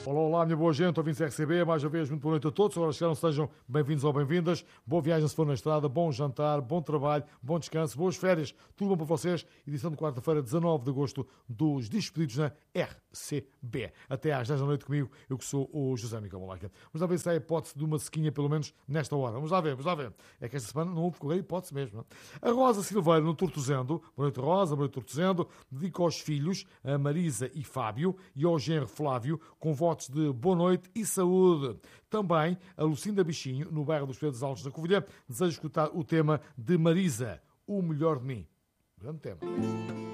Olá, olá, minha boa gente, ouvintes RCB, mais uma vez, muito boa noite a todos. Agora chegaram, sejam bem-vindos ou bem-vindas. Boa viagem se for na estrada, bom jantar, bom trabalho, bom descanso, boas férias, tudo bom para vocês. Edição de quarta-feira, 19 de agosto, dos Despedidos na RCB. Até às 10 da noite comigo, eu que sou o José Miguel Malaca. Vamos lá ver se há hipótese de uma sequinha, pelo menos nesta hora. Vamos lá ver. É que esta semana não houve qualquer hipótese mesmo. A Rosa Silveira, no Tortozendo, boa noite Rosa, boa noite Tortozendo, dedica aos filhos, a Marisa e Fábio, e ao genro Flávio, com votos de boa noite e saúde. Também a Lucinda Bichinho, no bairro dos Pedros Altos da Covilhã, deseja escutar o tema de Marisa, O Melhor de Mim. Grande tema.